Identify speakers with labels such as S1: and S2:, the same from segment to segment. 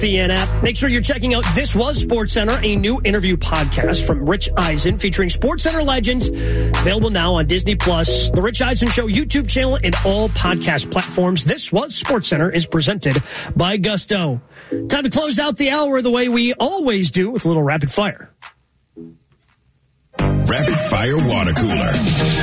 S1: ESPN app. Make sure you're checking out This Was SportsCenter, a new interview podcast from Rich Eisen featuring SportsCenter legends. Available now on Disney Plus, the Rich Eisen Show YouTube channel, and all podcast platforms. This Was SportsCenter is presented by Gusto. Time to close out the hour the way we always do with a little rapid fire.
S2: Rapid Fire Water Cooler.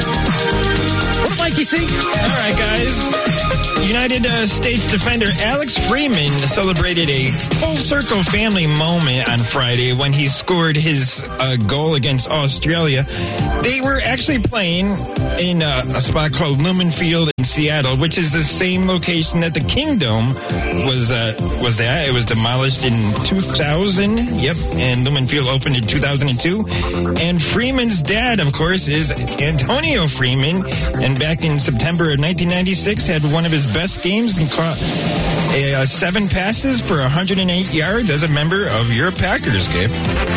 S1: What up, Mikey C?
S3: All right, guys. United States defender Alex Freeman celebrated a full-circle family moment on Friday when he scored his goal against Australia. They were actually playing in a spot called Lumen Field in Seattle, which is the same location that the Kingdom was at. It was demolished in 2000. Yep, and Lumen Field opened in 2002. And Freeman's dad, of course, is Antonio Freeman. And back in September of 1996, had one of his best games and caught 7 passes for 108 yards as a member of your Packers, Gabe.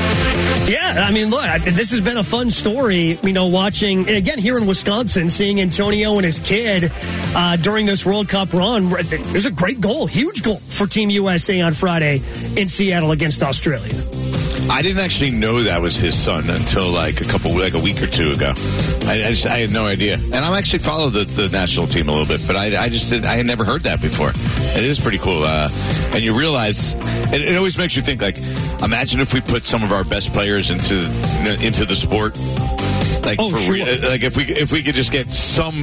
S1: Yeah, I mean, look, this has been a fun story, watching, and again, here in Wisconsin, seeing Antonio and his kid during this World Cup run. There's a great goal, huge goal for Team USA on Friday in Seattle against Australia.
S4: I didn't actually know that was his son until like a week or two ago. I had no idea. And I actually followed the national team a little bit, but I had never heard that before. It is pretty cool. And you realize, it always makes you think, like, imagine if we put some of our best players into the sport. Like,
S1: sure.
S4: Like if we could just get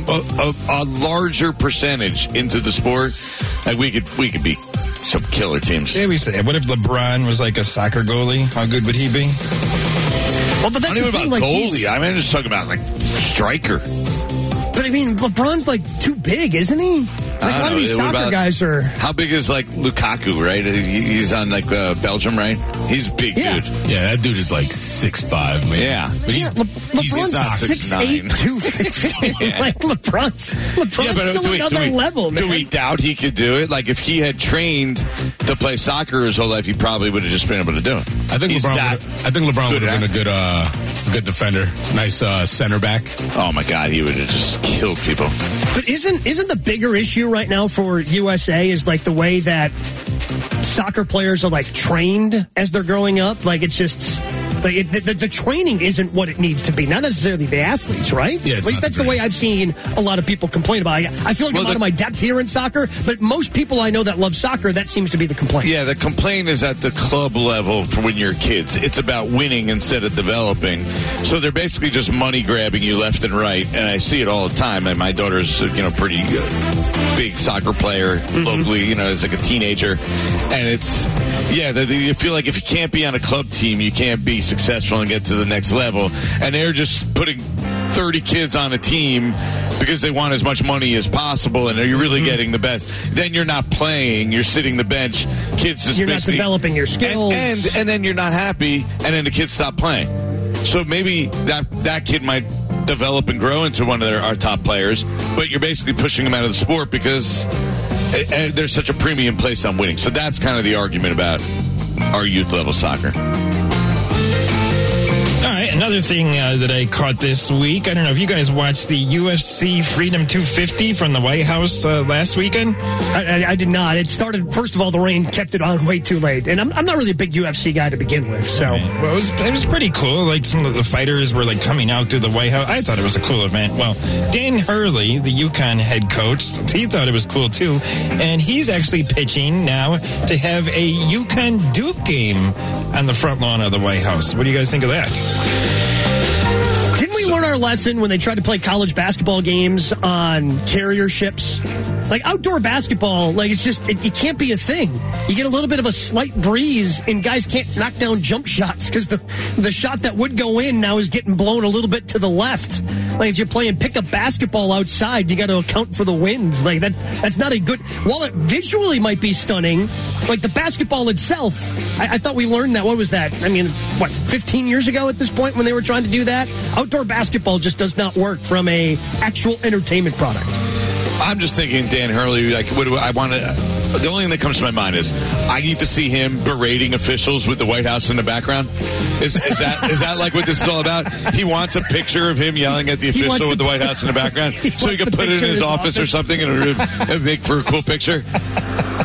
S4: a larger percentage into the sport, like we could be some killer teams.
S3: Yeah, we say, what if LeBron was like a soccer goalie? How good would he be?
S1: Well, but that's
S4: I don't even
S1: the thing,
S4: about
S1: like,
S4: goalie. I'm just talking about like striker.
S1: But I mean, LeBron's like too big, isn't he? Like a lot of these soccer guys are.
S4: How big is like Lukaku? Right, he's on like Belgium, right? He's a big dude.
S2: Yeah, that dude is like 6'5", man.
S4: Yeah,
S2: but
S1: LeBron's 6'8", 250. Like LeBron's still another level, man.
S4: Do we doubt he could do it? Like if he had trained to play soccer his whole life, he probably would have just been able to do it.
S2: I think LeBron would have been a good defender, nice center back.
S4: Oh my God, he would have just killed people.
S1: But isn't the bigger issue right now for USA is like the way that soccer players are like trained as they're growing up? Like it's just like the training isn't what it needs to be. Not necessarily the athletes, right?
S2: Yeah,
S1: at least that's the way I've seen a lot of people complain about it. I feel like I'm out of my depth here in soccer, but most people I know that love soccer, that seems to be the complaint.
S4: Yeah, the complaint is at the club level for when you're kids. It's about winning instead of developing. So they're basically just money grabbing you left and right, and I see it all the time. And my daughter's pretty big soccer player locally, as like a teenager, and it's you feel like if you can't be on a club team, you can't be successful and get to the next level. And they're just putting 30 kids on a team because they want as much money as possible, and are you really getting the best? Then you're not playing, you're sitting the bench, kids just
S1: you're not developing your skills,
S4: and then you're not happy, and then the kids stop playing. So maybe that kid might develop and grow into one of our top players, but you're basically pushing them out of the sport because there's such a premium placed on winning. So that's kind of the argument about our youth level soccer.
S3: All right, another thing that I caught this week, I don't know if you guys watched the UFC Freedom 250 from the White House last weekend.
S1: I did not. It started, first of all, the rain kept it on way too late. And I'm not really a big UFC guy to begin with, so.
S3: Well, it was pretty cool. Like, some of the fighters were, like, coming out through the White House. I thought it was a cool event. Well, Dan Hurley, the UConn head coach, he thought it was cool, too. And he's actually pitching now to have a UConn-Duke game on the front lawn of the White House. What do you guys think of that?
S1: Didn't we learn our lesson when they tried to play college basketball games on carrier ships? Like outdoor basketball, like it's just, it can't be a thing. You get a little bit of a slight breeze and guys can't knock down jump shots because the shot that would go in now is getting blown a little bit to the left. Like as you're playing pickup basketball outside, you got to account for the wind. Like that's not a good, while it visually might be stunning, like the basketball itself, I thought we learned that. What was that? I mean, 15 years ago at this point when they were trying to do that? Outdoor basketball just does not work from a actual entertainment product.
S4: I'm just thinking Dan Hurley, like, what do I want to... The only thing that comes to my mind is I need to see him berating officials with the White House in the background. Is that like what this is all about? He wants a picture of him yelling at the official with the White House in the background so he can put it in his office or something and it'll make for a cool picture.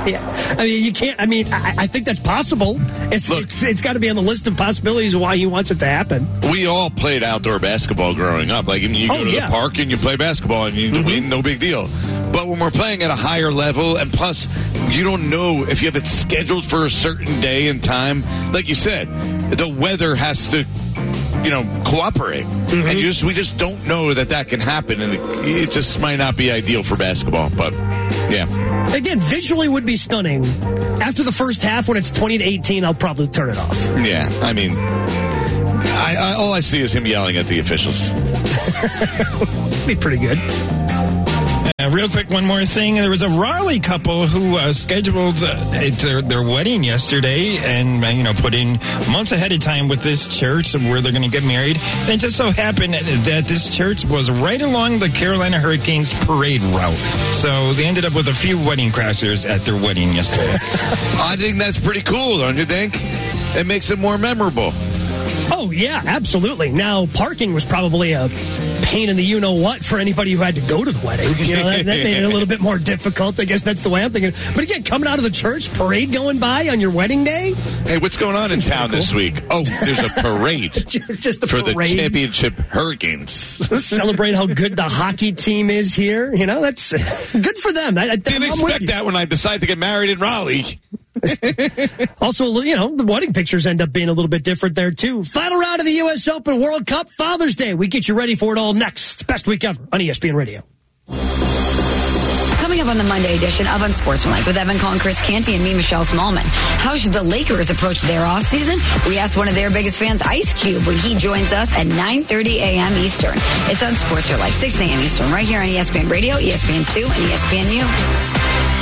S1: Yeah. I mean, you can't. I mean, I think that's possible. It's got to be on the list of possibilities of why he wants it to happen.
S4: We all played outdoor basketball growing up. Like, you go to the park and you play basketball and you win, no big deal. But when we're playing at a higher level, and plus, you don't know if you have it scheduled for a certain day and time. Like you said, the weather has to, cooperate. And we just don't know that can happen. And it just might not be ideal for basketball. But, yeah.
S1: Again, visually would be stunning. After the first half, when it's 20-18, I'll probably turn it off.
S4: Yeah, I mean, all I see is him yelling at the officials.
S1: Be pretty good.
S3: Real quick, one more thing. There was a Raleigh couple who scheduled their wedding yesterday and, put in months ahead of time with this church where they're going to get married. And it just so happened that this church was right along the Carolina Hurricanes parade route. So they ended up with a few wedding crashers at their wedding yesterday.
S4: I think that's pretty cool, don't you think? It makes it more memorable.
S1: Oh, yeah, absolutely. Now, parking was probably a pain in the you-know-what for anybody who had to go to the wedding. That made it a little bit more difficult. I guess that's the way I'm thinking. But again, coming out of the church, parade going by on your wedding day?
S4: Hey, what's going on in town this week? Oh, there's a parade.
S1: Just a
S4: for
S1: parade.
S4: The championship Hurricanes.
S1: Celebrate how good the hockey team is here. That's good for them. I
S4: didn't expect that when I decided to get married in Raleigh.
S1: Also, the wedding pictures end up being a little bit different there, too. Final round of the U.S. Open World Cup Father's Day. We get you ready for it all next. Best week ever on ESPN Radio.
S5: Coming up on the Monday edition of Unsportsmanlike with Evan Cohen, Chris Canty, and me, Michelle Smallman. How should the Lakers approach their offseason? We asked one of their biggest fans, Ice Cube, when he joins us at 9:30 a.m. Eastern. It's Unsportsmanlike, 6 a.m. Eastern, right here on ESPN Radio, ESPN2, and ESPNU.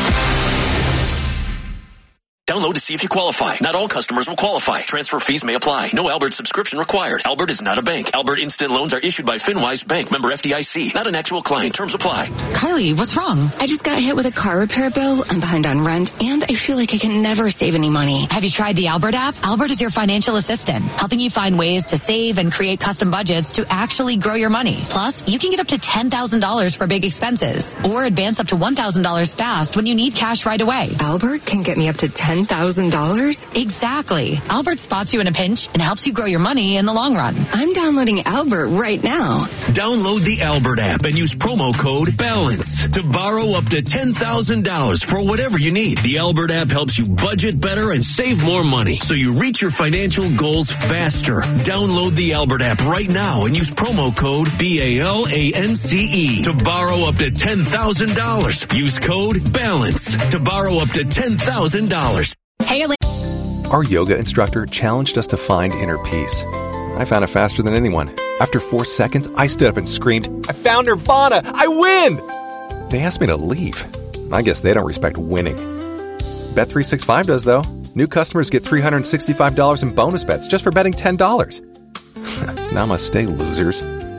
S6: Download to see if you qualify. Not all customers will qualify. Transfer fees may apply. No Albert subscription required. Albert is not a bank. Albert Instant Loans are issued by FinWise Bank, member FDIC. Not an actual client. Terms apply.
S7: Kylie, what's wrong? I just got hit with a car repair bill. I'm behind on rent, and I feel like I can never save any money.
S8: Have you tried the Albert app? Albert is your financial assistant, helping you find ways to save and create custom budgets to actually grow your money. Plus, you can get up to $10,000 for big expenses, or advance up to $1,000 fast when you need cash right away.
S7: Albert can get me up to $10,000?
S8: Exactly. Albert spots you in a pinch and helps you grow your money in the long run.
S7: I'm downloading Albert right now.
S6: Download the Albert app and use promo code BALANCE to borrow up to $10,000 for whatever you need. The Albert app helps you budget better and save more money so you reach your financial goals faster. Download the Albert app right now and use promo code BALANCE to borrow up to $10,000. Use code BALANCE to borrow up to $10,000.
S8: Hey,
S9: our yoga instructor challenged us to find inner peace. I found it faster than anyone. After 4 seconds, I stood up and screamed, "I found Nirvana! I win!" They asked me to leave. I guess they don't respect winning. Bet365 does, though. New customers get $365 in bonus bets just for betting $10. Namaste, losers.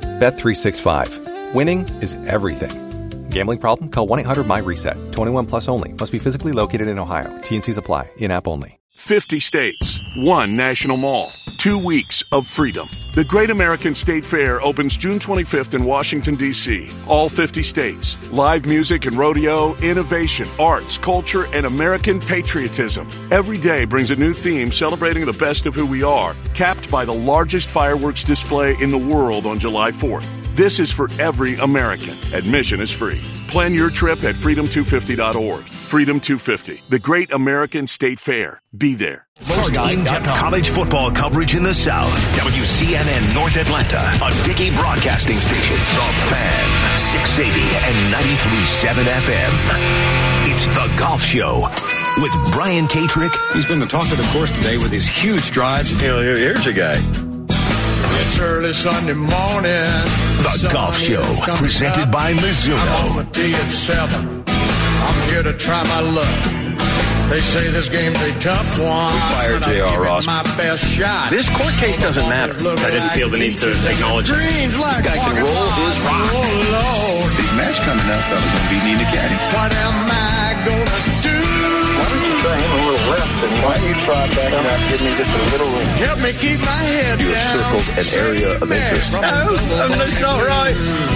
S9: Bet365. Winning is everything. Gambling problem? Call 1-800-MY-RESET. 21 plus only. Must be physically located in Ohio. T&Cs apply. In-app only.
S10: 50 states, 1 national mall, 2 weeks of freedom. The Great American State Fair opens June 25th in Washington, D.C. All 50 states. Live music and rodeo, innovation, arts, culture, and American patriotism. Every day brings a new theme celebrating the best of who we are, capped by the largest fireworks display in the world on July 4th. This is for every American. Admission is free. Plan your trip at freedom250.org. Freedom 250, the Great American State Fair. Be there.
S11: Most in-depth college football coverage in the South. WCNN North Atlanta, a Dickey broadcasting station. The Fan, 680 and 93.7 FM. It's The Golf Show with Brian Katrick.
S12: He's been the talk of the course today with his huge strides. Here's a guy.
S13: It's early Sunday morning.
S11: The Golf Show, presented by Mizuno.
S13: I'm on the tee at 7. I'm here to try my luck. They say this game's a tough one.
S12: We fired J.R. Ross.
S13: My best shot.
S14: This court case doesn't matter. I didn't feel the need to acknowledge it.
S12: This guy can roll his rock. Big match coming up. Fellas gonna be needing a caddy.
S13: What am I gonna do?
S12: Why don't you try him a little left? And why don't you try backing up, give me just a little room?
S13: Help me keep my head
S12: down. You have circled an area of interest.
S13: No, that's not right.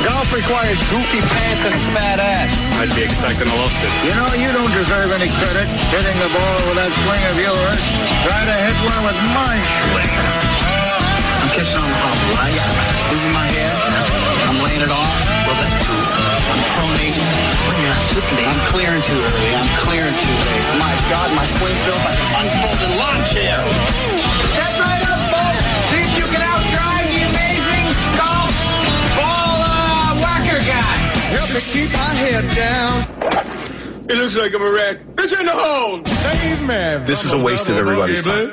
S13: Golf requires goofy pants and a fat ass.
S14: I'd be expecting a lawsuit.
S13: You know, you don't deserve any credit hitting the ball with that swing of yours. Try to hit one with my swing.
S12: I'm catching on the hop, right? Moving my head. I'm laying it off. Well, that too. I'm pronating. When you're not slipping, I'm clearing too early. I'm clearing too late. My God, my swing feels like an unfolded lawn chair.
S13: Step right up, folks. See if you can outdrive the amazing golf ball whacker guy. Help me keep my head down. It looks like I'm a wreck. It's in the hole. Save me.
S15: This is a waste of everybody's time.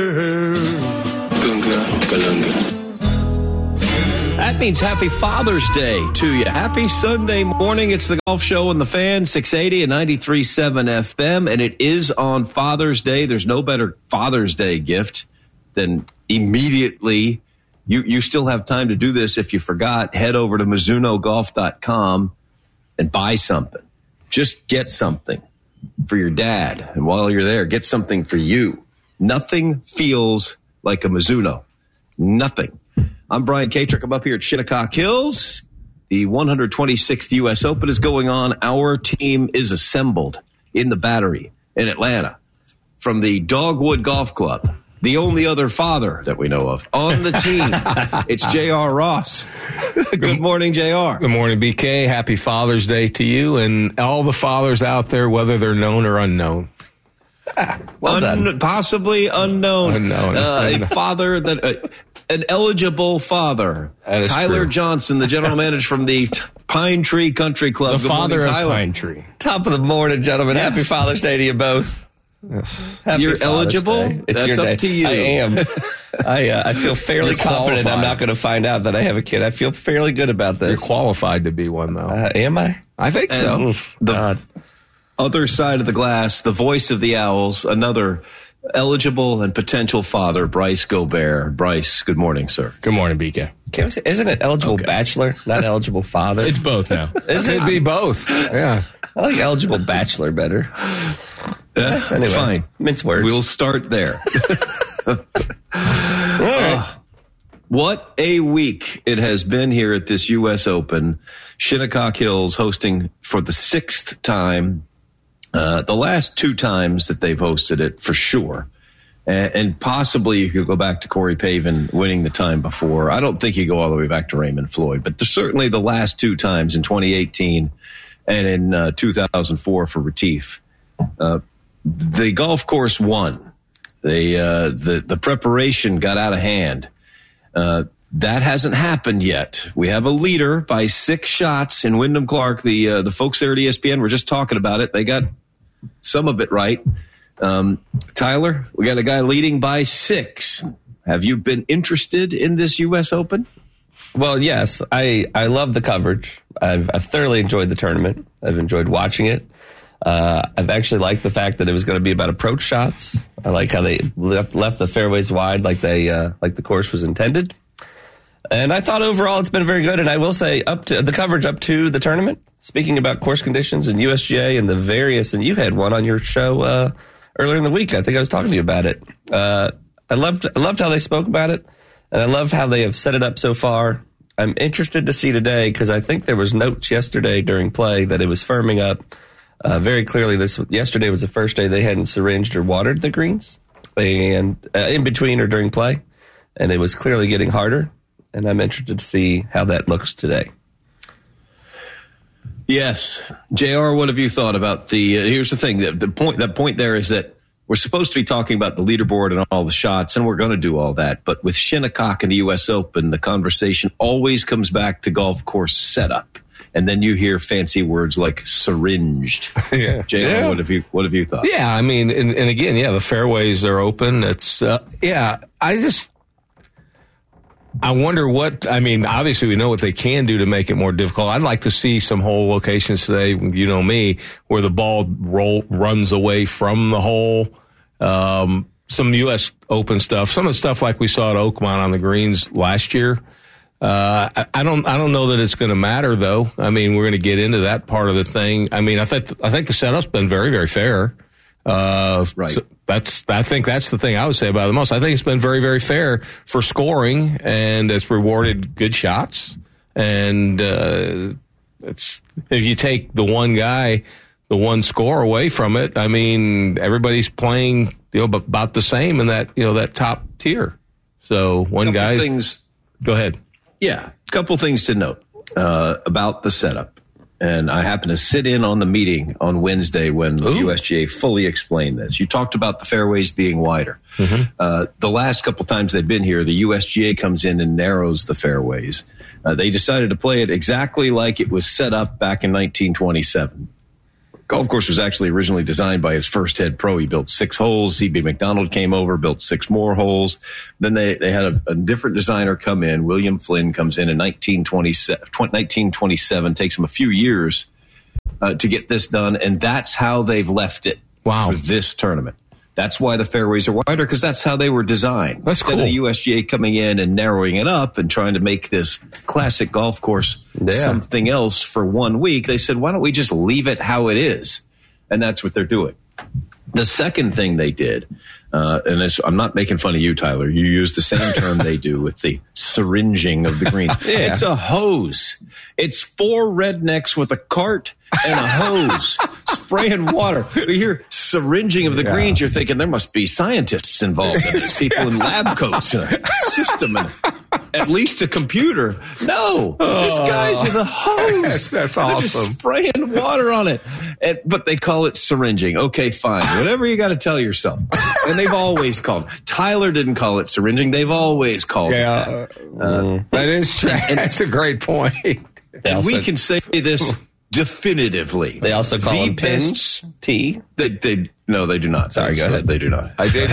S16: That means happy Father's Day to you. Happy Sunday morning. It's the Golf Show on the Fan, 680 and 93.7 FM, and it is on Father's Day. There's no better Father's Day gift than immediately. You still have time to do this if you forgot. Head over to MizunoGolf.com and buy something. Just get something for your dad. And while you're there, get something for you. Nothing feels like a Mizuno. Nothing. I'm Brian Katrick. I'm up here at Shinnecock Hills. The 126th U.S. Open is going on. Our team is assembled in the Battery in Atlanta from the Dogwood Golf Club. The only other father that we know of on the team. It's J.R. Ross. Good morning, J.R.
S17: Good morning, BK. Happy Father's Day to you and all the fathers out there, whether they're known or unknown.
S16: Well done. Possibly unknown. A father that... an eligible father. Tyler
S17: true.
S16: Johnson, the general manager from the Pine Tree Country Club.
S17: The father of Pine Tree.
S18: Top of the morning, gentlemen.
S16: Yes.
S18: Happy Father's Day to you both.
S17: Yes.
S16: You're eligible? That's up to you.
S18: I am. I feel fairly confident I'm not going to find out that I have a kid. I feel fairly good about this.
S17: You're qualified to be one, though.
S18: Am I?
S17: I think so.
S16: The other side of the glass, the voice of the Owls, another eligible and potential father, Bryce Gobert. Bryce, good morning, sir.
S17: Good morning, BK.
S18: Can we say, isn't it eligible bachelor, not eligible father?
S17: It's both now.
S18: Is it?
S17: Could be both. Yeah.
S18: I like eligible bachelor better. Anyway,
S16: fine.
S18: Mince words.
S16: We'll start there. What a week it has been here at this U.S. Open. Shinnecock Hills hosting for the 6th time. The last 2 times that they've hosted it, for sure. And possibly you could go back to Corey Pavin winning the time before. I don't think you go all the way back to Raymond Floyd, but certainly the last 2 times in 2018 and in 2004 for Retief. The golf course won. The preparation got out of hand. That hasn't happened yet. We have a leader by 6 shots in Wyndham Clark. The folks there at ESPN were just talking about it. They got some of it right. Tyler, we got a guy leading by 6. Have you been interested in this U.S. Open?
S18: Well, yes. I love the coverage. I've thoroughly enjoyed the tournament. I've enjoyed watching it. I've actually liked the fact that it was going to be about approach shots. I like how they left the fairways wide, like the course was intended. And I thought overall it's been very good. And I will say up to the coverage up to the tournament, speaking about course conditions and USGA and the various, and you had one on your show earlier in the week. I think I was talking to you about it. I loved how they spoke about it, and I love how they have set it up so far. I'm interested to see today because I think there was notes yesterday during play that it was firming up. Very clearly, yesterday was the first day they hadn't syringed or watered the greens, and in between or during play, and it was clearly getting harder. And I'm interested to see how that looks today.
S16: Yes, JR, what have you thought about the? Here's the thing: the point there is that we're supposed to be talking about the leaderboard and all the shots, and we're going to do all that. But with Shinnecock and the U.S. Open, the conversation always comes back to golf course setup. And then you hear fancy words like syringed.
S17: Yeah.
S16: JR,
S17: Yeah.
S16: What have you thought?
S17: Yeah, I mean, and again, the fairways are open. It's, I wonder obviously we know what they can do to make it more difficult. I'd like to see some hole locations today, you know me, where the ball runs away from the hole. Some U.S. Open stuff, some of the stuff like we saw at Oakmont on the greens last year. I don't know that it's going to matter though. I mean, we're going to get into that part of the thing. I mean, I think the setup's been very, very fair.
S16: Right.
S17: So I think that's the thing I would say about it the most. I think it's been very, very fair for scoring, and it's rewarded good shots. And it's if you take the one guy, the one score away from it, I mean, everybody's playing about the same in that that top tier. So one guy. Go ahead.
S16: Yeah, a couple things to note about the setup. And I happened to sit in on the meeting on Wednesday when the USGA fully explained this. You talked about the fairways being wider. The last couple times they've been here, the USGA comes in and narrows the fairways. They decided to play it exactly like it was set up back in 1927. Golf course was actually originally designed by his first head pro. He built 6 holes. C.B. McDonald came over, built 6 more holes. Then they had a different designer come in. William Flynn comes in 1927. Takes him a few years to get this done, and that's how they've left it for this tournament. That's why the fairways are wider, because that's how they were designed.
S17: That's cool.
S16: Instead of the USGA coming in and narrowing it up and trying to make this classic golf course something else for 1 week, they said, why don't we just leave it how it is? And that's what they're doing. The second thing they did, and I'm not making fun of you, Tyler. You use the same term they do with the syringing of the greens. It's a hose. It's 4 rednecks with a cart and a hose spraying water. We hear syringing of the greens. You're thinking there must be scientists involved in this, people in lab coats and a system and at least a computer. No, this guy's in the hose.
S17: That's
S16: awesome.
S17: awesome.
S16: Just spraying water on it. But they call it syringing. Okay, fine. Whatever you got to tell yourself. And they've always called it. Tyler didn't call it syringing. They've always called it that.
S17: That is true. That's a great point.
S16: And we can say this definitively.
S18: They also call them pins. T.
S16: No, they do not.
S18: Sorry, go ahead.
S16: They do not.
S17: I did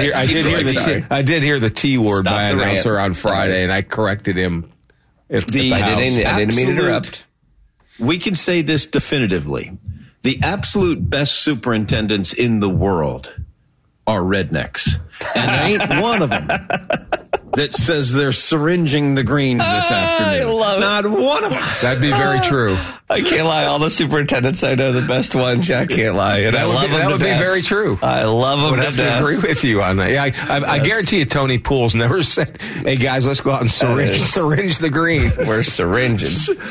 S17: hear the T word by an announcer on Friday, and I corrected him.
S18: I didn't mean to interrupt.
S16: We can say this definitively. The absolute best superintendents in the world are rednecks. And there ain't one of them that says they're syringing the greens this afternoon.
S18: I love it.
S16: Not one of them.
S17: That'd be very true.
S18: I can't lie. All the superintendents I know, the best ones, I can't lie. And I love them.
S17: That would be very true.
S18: I love them.
S17: I would have to agree with you on that. Yeah, I guarantee you Tony Poole's never said, hey, guys, let's go out and syringe the green.
S18: We're syringing.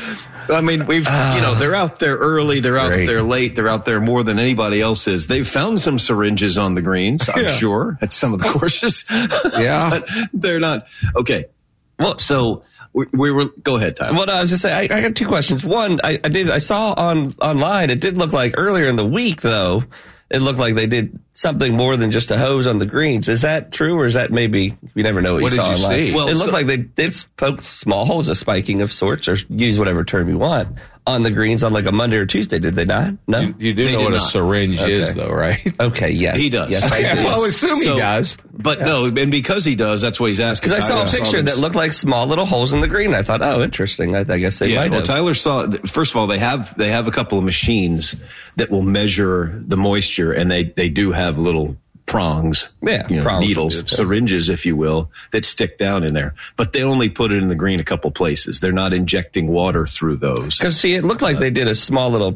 S16: I mean, they're out there early, they're out there late, they're out there more than anybody else is. They've found some syringes on the greens, I'm sure, at some of the courses. But they're not. Okay. Well, so we were, go ahead, Tyler.
S18: Well, no, I was just saying, I got 2 questions. One, I saw online, it did look like earlier in the week, though, it looked like they did something more than just a hose on the greens. Is that true, or is that maybe, you never know what you saw online?
S17: See?
S18: Well, it looked like they did poke small holes, a spiking of sorts, or use whatever term you want, on the greens on like a Monday or Tuesday. Did they not? No?
S17: You do know what a syringe is, though, right?
S18: Okay, yes.
S16: He does.
S18: Yes, I do.
S17: Well, I assume he does.
S16: But no, and because he does, that's what he's asking.
S18: Because I saw a picture that looked like small little holes in the green. I thought, oh, interesting. I guess they might have.
S16: Tyler saw, first of all, they have a couple of machines that will measure the moisture, and they do have little prongs, needles, syringes, if you will, that stick down in there. But they only put it in the green a couple places. They're not injecting water through those.
S18: Because, see, it looked like they did a small little,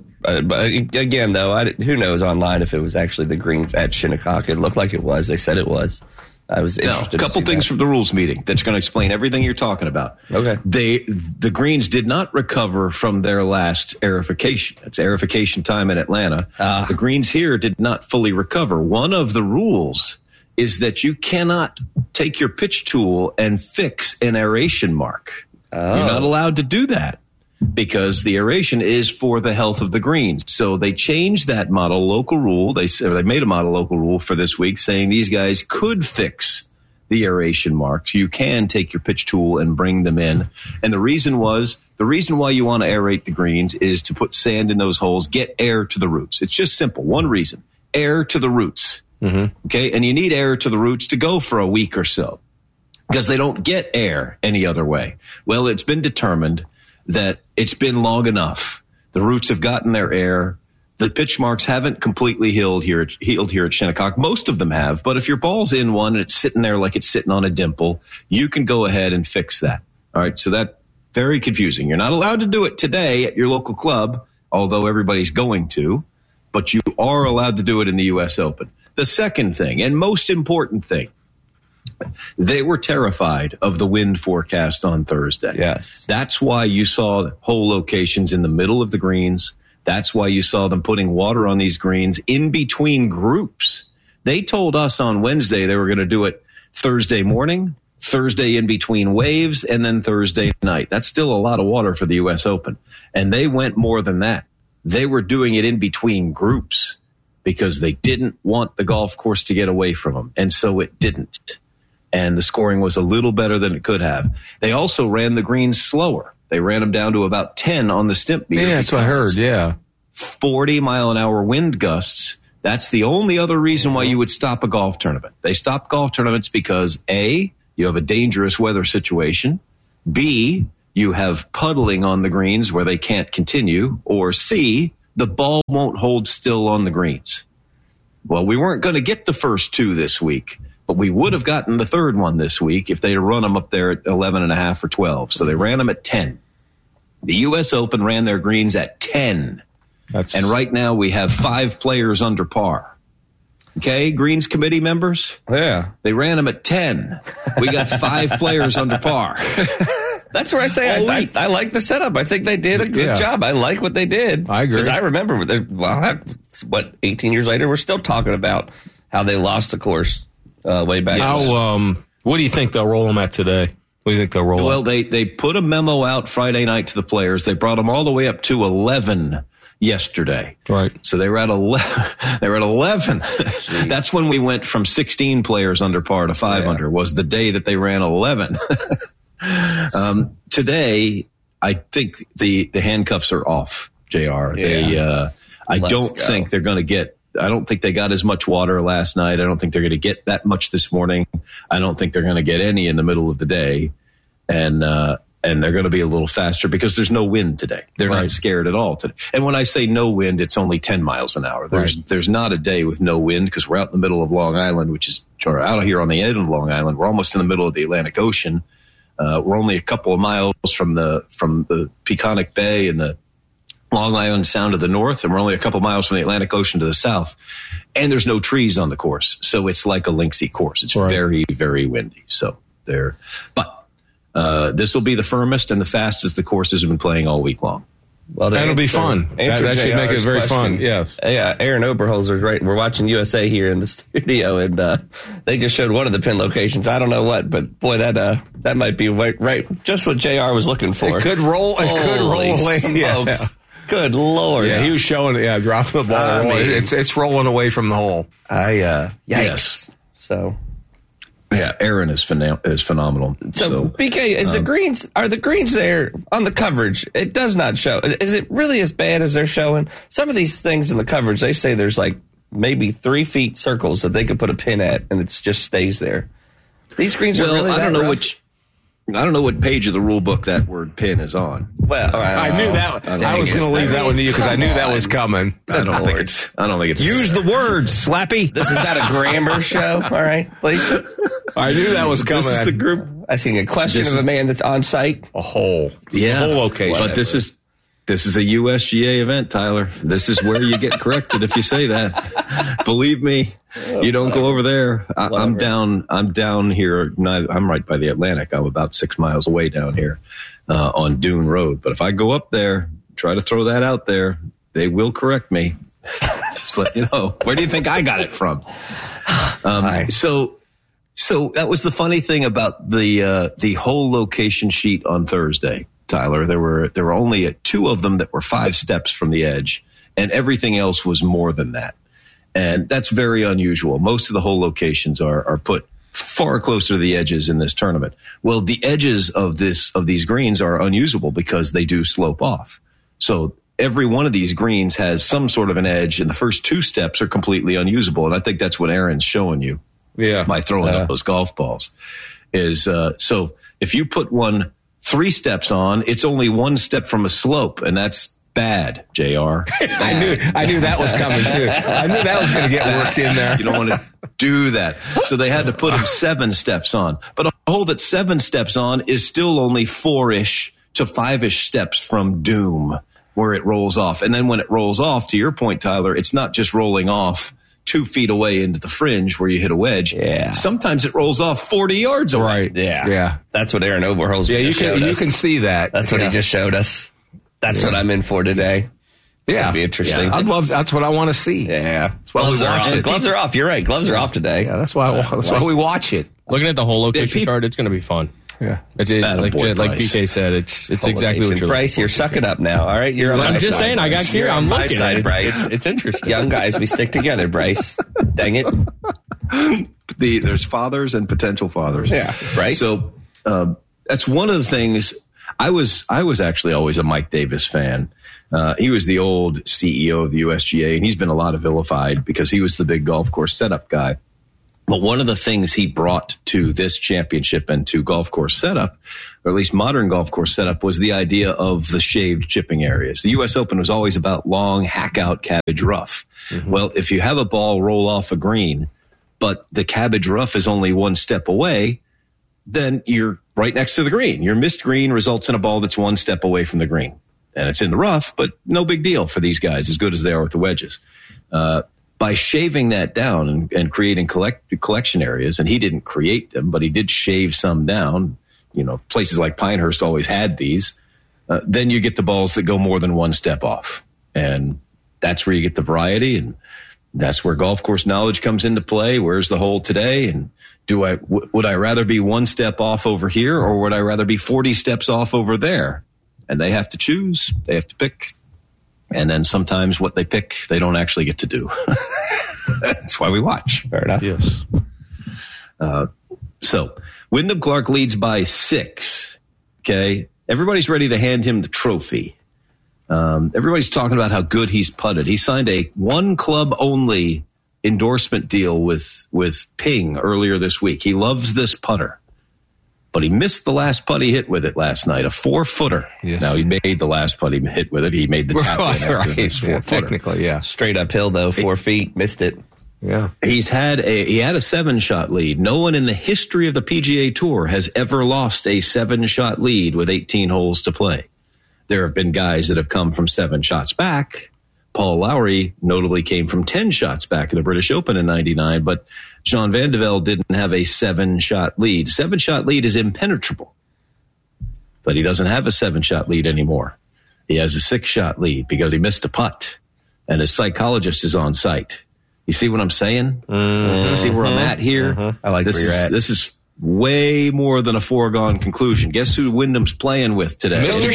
S18: again, though, who knows online if it was actually the greens at Shinnecock. It looked like it was. They said it was. I was interested.
S16: A couple things from the rules meeting that's going to explain everything you're talking about.
S18: Okay.
S16: The greens did not recover from their last aerification. It's aerification time in Atlanta. The greens here did not fully recover. One of the rules is that you cannot take your pitch tool and fix an aeration mark. You're not allowed to do that, because the aeration is for the health of the greens. So they changed that model local rule. They made a model local rule for this week saying these guys could fix the aeration marks. You can take your pitch tool and bring them in. And the reason why you want to aerate the greens is to put sand in those holes, get air to the roots. It's just simple. One reason, air to the roots. Mm-hmm. Okay. And you need air to the roots to go for a week or so, because they don't get air any other way. Well, it's been determined that it's been long enough. The roots have gotten their air. The pitch marks haven't completely healed here at Shinnecock. Most of them have, but if your ball's in one and it's sitting there like it's sitting on a dimple, you can go ahead and fix that. All right, so that's very confusing. You're not allowed to do it today at your local club, although everybody's going to, but you are allowed to do it in the U.S. Open. The second thing, and most important thing, They were terrified of the wind forecast on Thursday.
S18: Yes.
S16: That's why you saw hole locations in the middle of the greens. That's why you saw them putting water on these greens in between groups. They told us on Wednesday they were going to do it Thursday morning, Thursday in between waves, and then Thursday night. That's still a lot of water for the U.S. Open. And they went more than that. They were doing it in between groups because they didn't want the golf course to get away from them. And so it didn't. And the scoring was a little better than it could have. They also ran the greens slower. They ran them down to about 10 on the stimp meter.
S17: Yeah, that's what I heard, yeah.
S16: 40-mile-an-hour wind gusts. That's the only other reason why you would stop a golf tournament. They stop golf tournaments because, A, you have a dangerous weather situation. B, you have puddling on the greens where they can't continue. Or C, the ball won't hold still on the greens. Well, we weren't going to get the first two this week, but we would have gotten the third one this week if they'd run them up there at 11.5 or 12. So they ran them at 10. The U.S. Open ran their greens at 10. And right now we have 5 players under par. Okay, Greens Committee members?
S18: Yeah.
S16: They ran them at 10. We got 5 players under par.
S18: That's where I say I like the setup. I think they did a good job. I like what they did.
S17: I agree.
S18: Because I remember, 18 years later, we're still talking about how they lost the course way back.
S17: What do you think they'll roll them at today? What do you think they'll roll
S16: Well, they put a memo out Friday night to the players. They brought them all the way up to 11 yesterday.
S17: Right.
S16: So they were at 11. They were at 11. That's when we went from 16 players under par to 5 under, was the day that they ran 11. Today, I think the handcuffs are off, JR. I don't think they're going to get, I don't think they got as much water last night. I don't think they're going to get that much this morning. I don't think they're going to get any in the middle of the day. And they're going to be a little faster because there's no wind today. They're not scared at all today. And when I say no wind, it's only 10 miles an hour. There's not a day with no wind because we're out in the middle of Long Island, or out here on the end of Long Island. We're almost in the middle of the Atlantic Ocean. We're only a couple of miles from the Peconic Bay and the Long Island Sound to the north, and we're only a couple miles from the Atlantic Ocean to the south. And there's no trees on the course, so it's like a linksy course. It's very, very windy. So this will be the firmest and the fastest the courses have been playing all week long.
S18: Well,
S17: that'll be fun. That should make it very fun. Yes.
S18: Yeah, Aaron Oberholzer's right. We're watching USA here in the studio, and they just showed one of the pin locations. I don't know what, but boy, that might be right. Just what JR was looking for.
S17: It could roll. It could roll away.
S18: Yeah. Good Lord.
S17: Yeah, he was showing it. Dropping the ball. It's rolling away from the hole.
S18: Yikes.
S16: Yes.
S18: So.
S16: Yeah, Aaron is phenomenal.
S18: So BK, are the greens there on the coverage? It does not show. Is it really as bad as they're showing? Some of these things in the coverage, they say there's like maybe 3 feet circles that they could put a pin at, and it just stays there. These greens are really that rough?
S16: I don't know what page of the rule book that word pin is on.
S18: Well,
S17: I knew that. I was going to leave that one to you because I knew that was coming.
S16: I don't think it's.
S3: Use the words, Slappy.
S18: This is not a grammar show. All right, please.
S17: I knew that was coming.
S16: This is the group.
S18: Asking a question of a man that's on site.
S17: A hole.
S16: Yeah.
S17: A whole location.
S16: But this is a USGA event, Tyler. This is where you get corrected if you say that. Believe me, you don't go over there. I'm down here. I'm right by the Atlantic. I'm about 6 miles away down here on Dune Road. But if I go up there, try to throw that out there, they will correct me. Just let you know. Where do you think I got it from? So that was the funny thing about the whole location sheet on Thursday, Tyler. There were only 2 of them that were 5 steps from the edge, and everything else was more than that. And that's very unusual. Most of the whole locations are put far closer to the edges in this tournament. Well, the edges of these greens are unusable because they do slope off. So every one of these greens has some sort of an edge, and the first 2 steps are completely unusable. And I think that's what Aaron's showing you.
S17: Yeah.
S16: By throwing up those golf balls is, so if you put one 3 steps on, it's only 1 step from a slope, and that's bad, JR.
S17: I knew that was coming too. I knew that was going to get worked in there.
S16: You don't want to do that. So they had to put him 7 steps on. But a hole that 7 steps on is still only 4-ish to 5-ish steps from doom where it rolls off. And then when it rolls off, to your point, Tyler, it's not just rolling off 2 feet away into the fringe where you hit a wedge.
S18: Yeah.
S16: Sometimes it rolls off 40 yards away.
S17: Right.
S18: Yeah. That's what Aaron Overholser showed us.
S17: You can see that.
S18: That's what he just showed us. That's what I'm in for today. It's gonna be interesting.
S17: Yeah. That's what I want to see.
S18: Yeah.
S17: That's why
S18: Gloves
S17: we
S18: are
S17: watch
S18: off.
S17: it.
S18: Gloves are off. You're right. Gloves are off today.
S17: Yeah, that's why we watch it.
S19: Looking at the whole location chart, it's going to be fun.
S17: Yeah.
S19: It's like BK said, it's exactly what you're
S18: Bryce, you're sucking up now. All right. You're on
S19: I'm
S18: my
S19: just
S18: side,
S19: saying, I got
S18: Bryce.
S19: curious.
S18: You're
S19: I'm
S18: on my
S19: looking.
S18: side, Bryce.
S19: It's interesting.
S18: Young guys, we stick together, Bryce. Dang it.
S16: There's fathers and potential fathers.
S18: Yeah. Bryce.
S16: So that's one of the things. I was actually always a Mike Davis fan. He was the old CEO of the USGA, and he's been a lot of vilified because he was the big golf course setup guy. But one of the things he brought to this championship and to golf course setup, or at least modern golf course setup, was the idea of the shaved chipping areas. The U.S. Open was always about long, hack-out cabbage rough. Mm-hmm. Well, if you have a ball roll off a green, but the cabbage rough is only one step away, then you're right next to the green. Your missed green results in a ball that's one step away from the green. And it's in the rough, but no big deal for these guys, as good as they are with the wedges. By shaving that down and creating collection areas, and he didn't create them, but he did shave some down. You know, places like Pinehurst always had these. Then you get the balls that go more than one step off. And that's where you get the variety, and that's where golf course knowledge comes into play. Where's the hole today? And would I rather be one step off over here, or would I rather be 40 steps off over there? And they have to choose. They have to pick. And then sometimes what they pick, they don't actually get to do. That's why we watch.
S18: Fair enough.
S17: Yes.
S16: So Wyndham Clark leads by 6. Okay. Everybody's ready to hand him the trophy. Everybody's talking about how good he's putted. He signed a one club only endorsement deal with Ping earlier this week. He loves this putter. But he missed the last putt he hit with it last night, a 4-footer.
S17: Yes.
S16: Now, he made the last putt he hit with it. He made the tap in after this 4-footer.
S17: Technically, yeah.
S18: Straight uphill, though, 4 feet. Missed it.
S17: Yeah.
S16: He had a 7-shot lead. No one in the history of the PGA Tour has ever lost a 7-shot lead with 18 holes to play. There have been guys that have come from 7 shots back. Paul Lowry notably came from 10 shots back in the British Open in 99, but Jean Van de Velde didn't have a 7-shot lead. 7-shot lead is impenetrable, but he doesn't have a 7-shot lead anymore. He has a 6-shot lead because he missed a putt, and his psychologist is on site. You see what I'm saying? Mm-hmm. See where I'm at here?
S18: Mm-hmm. I like where you're at.
S16: This is way more than a foregone conclusion. Guess who Wyndham's playing with today?
S17: Mr.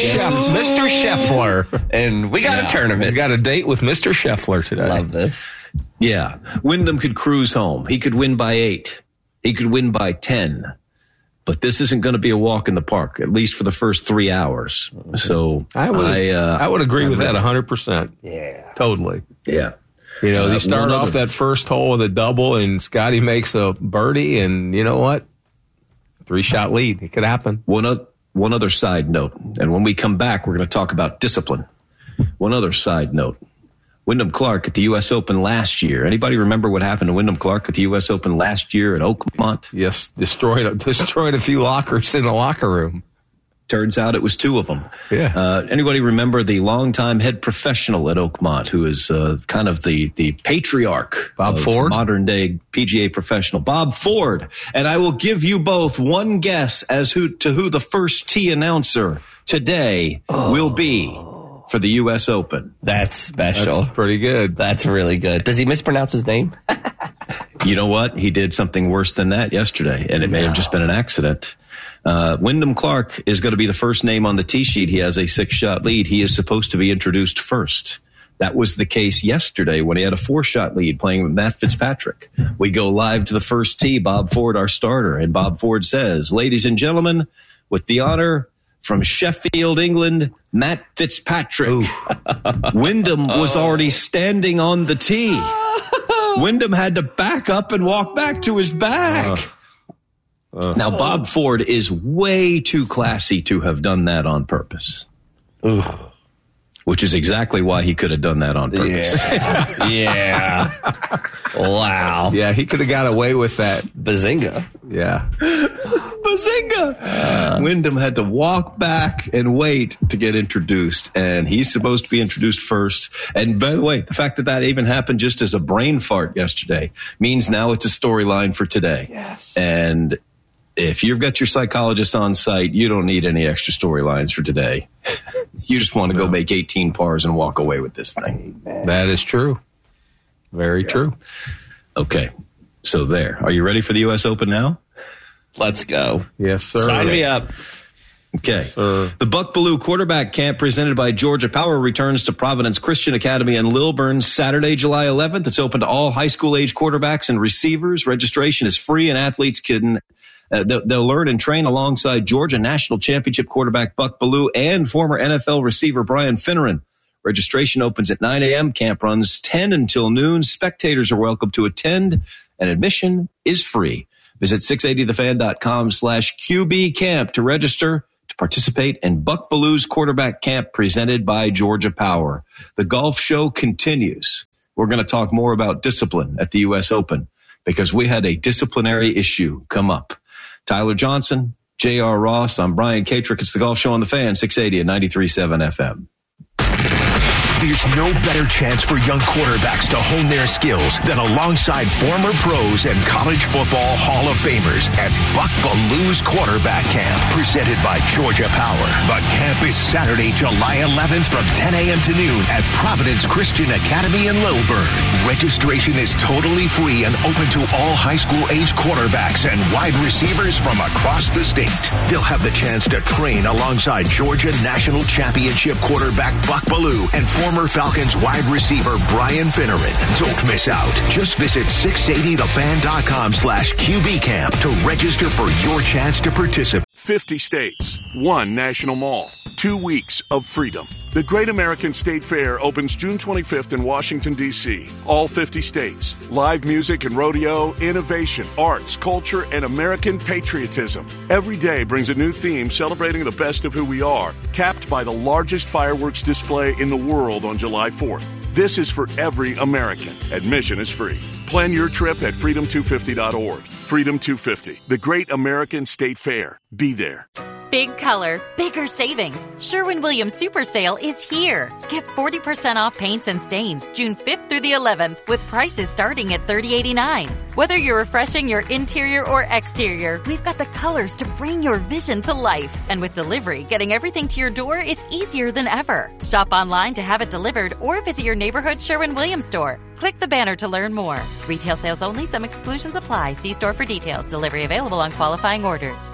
S17: Scheffler.
S18: And we got a tournament.
S17: We got a date with Mr. Scheffler today.
S18: Love this.
S16: Yeah. Wyndham could cruise home. He could win by 8. He could win by 10. But this isn't going to be a walk in the park, at least for the first 3 hours. So
S17: I would agree with that 100%.
S18: Yeah.
S17: Totally.
S16: Yeah.
S17: You know, they start off that first hole with a double, and Scotty makes a birdie, and you know what? 3-shot lead. It could happen.
S16: One other side note, and when we come back, we're going to talk about discipline. One other side note. Wyndham Clark at the U.S. Open last year. Anybody remember what happened to Wyndham Clark at the U.S. Open last year at Oakmont?
S17: Yes, destroyed a few lockers in the locker room.
S16: Turns out it was 2 of them.
S17: Yeah.
S16: Anybody remember the longtime head professional at Oakmont, who is kind of the patriarch
S17: Bob
S16: of
S17: Ford?
S16: modern day PGA professional, Bob Ford. And I will give you both one guess as to who the first tee announcer today will be for the U.S. Open.
S18: That's special.
S17: That's pretty good.
S18: That's really good. Does he mispronounce his name?
S16: You know what? He did something worse than that yesterday, and it may have just been an accident. Wyndham Clark is going to be the first name on the tee sheet. He has a 6-shot lead. He is supposed to be introduced first. That was the case yesterday when he had a 4-shot lead playing with Matt Fitzpatrick. We go live to the first tee, Bob Ford, our starter, and Bob Ford says, "Ladies and gentlemen, with the honor from Sheffield, England, Matt Fitzpatrick." Wyndham was already standing on the tee. Wyndham had to back up and walk back to his bag. Now, Bob Ford is way too classy to have done that on purpose. Which is exactly why he could have done that on purpose.
S18: Yeah. Wow.
S17: Yeah, he could have got away with that.
S18: Bazinga.
S17: Yeah.
S16: But Bazinga! Wyndham had to walk back and wait to get introduced, and he's supposed to be introduced first. And by the way, the fact that even happened just as a brain fart yesterday means now it's a storyline for today.
S3: Yes.
S16: And if you've got your psychologist on site, you don't need any extra storylines for today. You just want to go make 18 pars and walk away with this thing.
S3: Amen.
S17: That is true. Very true.
S16: Okay. So there. Are you ready for the U.S. Open now?
S18: Let's go.
S17: Yes, sir.
S18: Sign me up.
S16: Okay.
S17: Yes, sir.
S16: The Buck Belue Quarterback Camp presented by Georgia Power returns to Providence Christian Academy in Lilburn Saturday, July 11th. It's open to all high school age quarterbacks and receivers. Registration is free, and athletes can they'll learn and train alongside Georgia National Championship quarterback Buck Belue and former NFL receiver Brian Finneran. Registration opens at 9 a.m. Camp runs 10 until noon. Spectators are welcome to attend, and admission is free. Visit 680thefan.com/QB camp to register to participate in Buck Belue's Quarterback Camp presented by Georgia Power. The golf show continues. We're going to talk more about discipline at the U.S. Open because we had a disciplinary issue come up. Tyler Johnson, J.R. Ross, I'm Brian Katrick. It's the Golf Show on the Fan, 680 and 93.7 FM.
S11: There's no better chance for young quarterbacks to hone their skills than alongside former pros and college football Hall of Famers at Buck Belue's Quarterback Camp, presented by Georgia Power. The camp is Saturday, July 11th from 10 a.m. to noon at Providence Christian Academy in Lilburn. Registration is totally free and open to all high school age quarterbacks and wide receivers from across the state. They'll have the chance to train alongside Georgia National Championship quarterback Buck Belue and former Falcons wide receiver Brian Finneran. Don't miss out. Just visit 680thefan.com/QB camp to register for your chance to participate.
S10: 50 states, 1 national mall, 2 weeks of freedom. The Great American State Fair opens June 25th in Washington, D.C. All 50 states. Live music and rodeo, innovation, arts, culture, and American patriotism. Every day brings a new theme celebrating the best of who we are, capped by the largest fireworks display in the world on July 4th. This is for every American. Admission is free. Plan your trip at freedom250.org. Freedom 250, the Great American State Fair. Be there.
S20: Big color, bigger savings. Sherwin-Williams Super Sale is here. Get 40% off paints and stains June 5th through the 11th with prices starting at $30.89. Whether you're refreshing your interior or exterior, we've got the colors to bring your vision to life. And with delivery, getting everything to your door is easier than ever. Shop online to have it delivered or visit your neighborhood Sherwin-Williams store. Click the banner to learn more. Retail sales only. Some exclusions apply. See store for details. Delivery available on qualifying orders.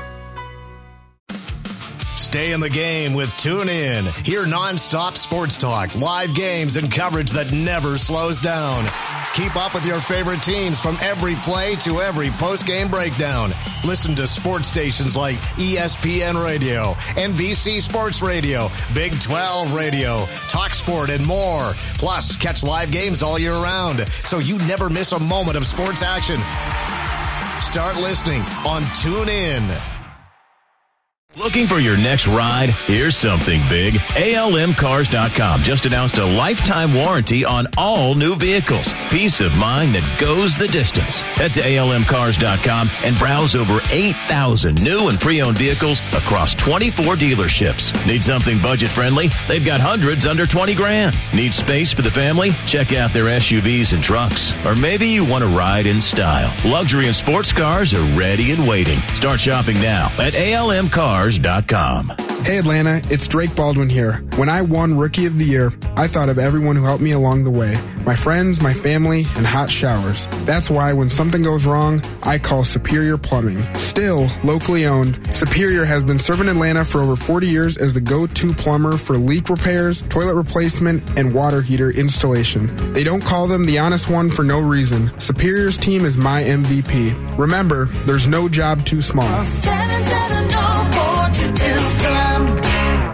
S21: Stay in the game with TuneIn. Hear nonstop sports talk, live games, and coverage that never slows down. Keep up with your favorite teams from every play to every post-game breakdown. Listen to sports stations like ESPN Radio, NBC Sports Radio, Big 12 Radio, Talk Sport, and more. Plus, catch live games all year round, so you never miss a moment of sports action. Start listening on TuneIn.
S22: Looking for your next ride? Here's something big. ALMcars.com just announced a lifetime warranty on all new vehicles. Peace of mind that goes the distance. Head to ALMcars.com and browse over 8,000 new and pre-owned vehicles across 24 dealerships. Need something budget-friendly? They've got hundreds under 20 grand. Need space for the family? Check out their SUVs and trucks. Or maybe you want to ride in style. Luxury and sports cars are ready and waiting. Start shopping now at ALMcars.com.
S23: Hey Atlanta, it's Drake Baldwin here. When I won Rookie of the Year, I thought of everyone who helped me along the way. My friends, my family, and hot showers. That's why when something goes wrong, I call Superior Plumbing. Still locally owned, Superior has been serving Atlanta for over 40 years as the go-to plumber for leak repairs, toilet replacement, and water heater installation. They don't call them the honest one for no reason. Superior's team is my MVP. Remember, there's no job too small.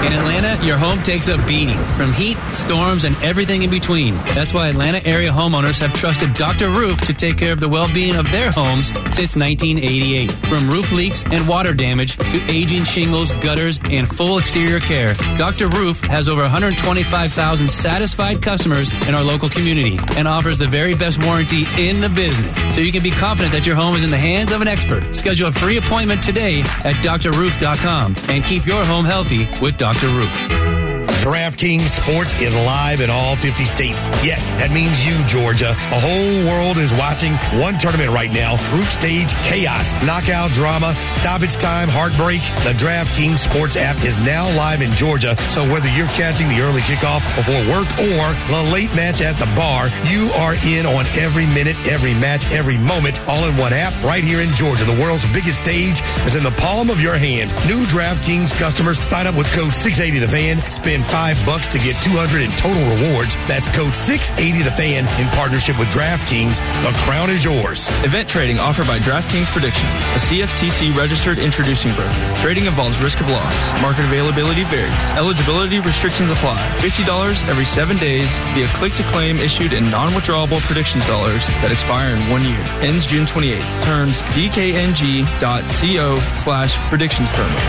S1: In Atlanta, your home takes a beating from heat, storms, and everything in between. That's why Atlanta area homeowners have trusted Dr. Roof to take care of the well-being of their homes since 1988. From roof leaks and water damage to aging shingles, gutters, and full exterior care, Dr. Roof has over 125,000 satisfied customers in our local community and offers the very best warranty in the business. So you can be confident that your home is in the hands of an expert. Schedule a free appointment today at drroof.com and keep your home healthy with Dr. Roof.
S2: DraftKings Sports is live in all 50 states. Yes, that means you, Georgia. The whole world is watching one tournament right now. Group stage chaos, knockout drama, stoppage time, heartbreak. The DraftKings Sports app is now live in Georgia. So whether you're catching the early kickoff before work or the late match at the bar, you are in on every minute, every match, every moment, all in one app right here in Georgia. The world's biggest stage is in the palm of your hand. New DraftKings customers sign up with code 680TheFan. Spend $5 to get $200 in total rewards. That's code 680TheFan in partnership with DraftKings. The crown is yours.
S4: Event trading offered by DraftKings Prediction, a CFTC registered introducing broker. Trading involves risk of loss. Market availability varies. Eligibility restrictions apply. $50 every 7 days via click-to-claim issued in non-withdrawable predictions dollars that expire in 1 year. Ends June 28. Terms dkng.co/predictions permit.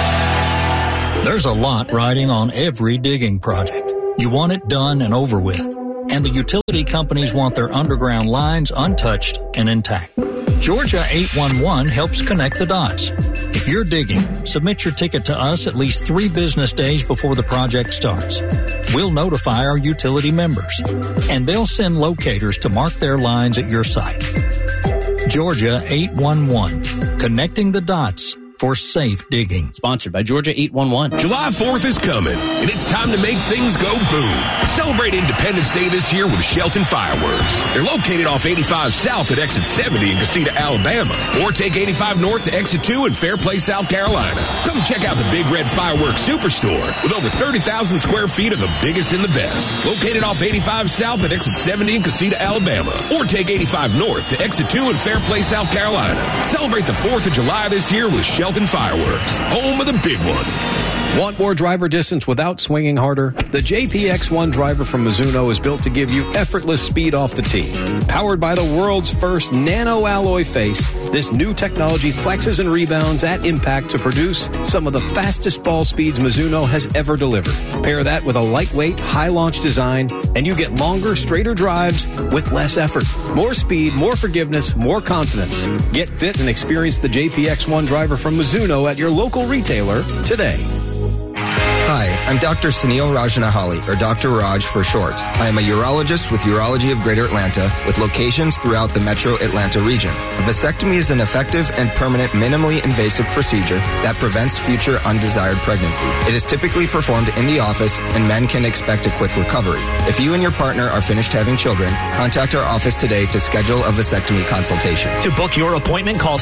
S24: There's a lot riding on every digging project. You want it done and over with. And the utility companies want their underground lines untouched and intact. Georgia 811 helps connect the dots. If you're digging, submit your ticket to us at least 3 business days before the project starts. We'll notify our utility members, and they'll send locators to mark their lines at your site. Georgia 811, connecting the dots for safe digging.
S25: Sponsored by Georgia 811.
S11: July 4th is coming, and it's time to make things go boom. Celebrate Independence Day this year with Shelton Fireworks. They're located off 85 South at Exit 70 in Casita, Alabama, or take 85 North to Exit 2 in Fairplay, South Carolina. Come check out the Big Red Fireworks Superstore with over 30,000 square feet of the biggest and the best. Located off 85 South at Exit 70 in Casita, Alabama, or take 85 North to Exit 2 in Fairplay, South Carolina. Celebrate the 4th of July this year with Shelton Fireworks, home of the big one.
S16: Want more driver distance without swinging harder? The JPX1 driver from Mizuno is built to give you effortless speed off the tee. Powered by the world's first nano alloy face, this new technology flexes and rebounds at impact to produce some of the fastest ball speeds Mizuno has ever delivered. Pair that with a lightweight, high launch design, and you get longer, straighter drives with less effort. More speed, more forgiveness, more confidence. Get fit and experience the JPX1 driver from Mizuno at your local retailer today.
S26: Hi, I'm Dr. Sunil Rajanahali, or Dr. Raj for short. I am a urologist with Urology of Greater Atlanta, with locations throughout the metro Atlanta region. A vasectomy is an effective and permanent minimally invasive procedure that prevents future undesired pregnancy. It is typically performed in the office, and men can expect a quick recovery. If you and your partner are finished having children, contact our office today to schedule a vasectomy consultation.
S27: To book your appointment, call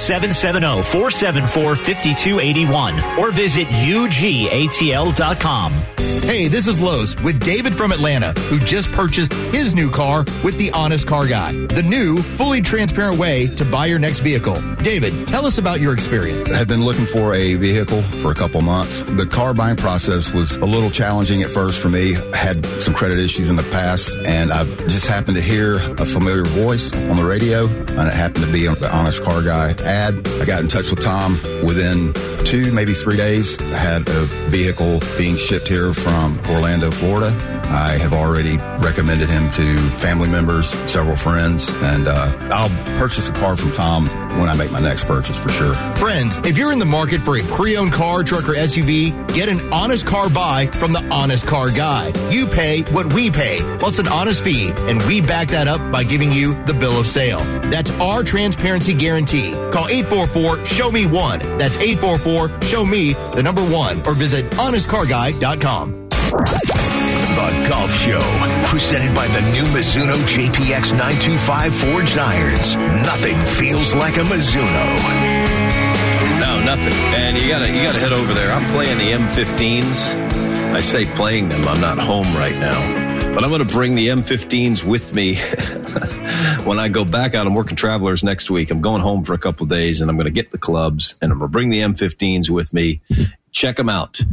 S27: 770-474-5281 or visit UGATL.com.
S28: Hey, this is Lowe's with David from Atlanta, who just purchased his new car with the Honest Car Guy, the new, fully transparent way to buy your next vehicle. David, tell us about your experience.
S29: I had been looking for a vehicle for a couple months. The car buying process was a little challenging at first for me. I had some credit issues in the past, and I just happened to hear a familiar voice on the radio, and it happened to be on the Honest Car Guy ad. I got in touch with Tom. Within 2, maybe 3 days, I had a vehicle being shipped here from Orlando, Florida. I have already recommended him to family members, several friends, and I'll purchase a car from Tom when I make my next purchase for sure.
S28: Friends, if you're in the market for a pre-owned car, truck, or SUV, get an honest car buy from the Honest Car Guy. You pay what we pay, plus an honest fee, and we back that up by giving you the bill of sale. That's our transparency guarantee. Call 844-SHOW-ME-1. That's 844-SHOW-ME-1, or visit honestcarguy.com.
S11: The Golf Show, presented by the new Mizuno JPX 925 Forged Irons. Nothing feels like a Mizuno.
S16: No, nothing. And you gotta head over there. I'm playing the M15s. I say playing them. I'm not home right now. But I'm going to bring the M15s with me when I go back out. I'm working Travelers next week. I'm going home for a couple of days, and I'm going to get the clubs, and I'm going to bring the M15s with me. Check them out.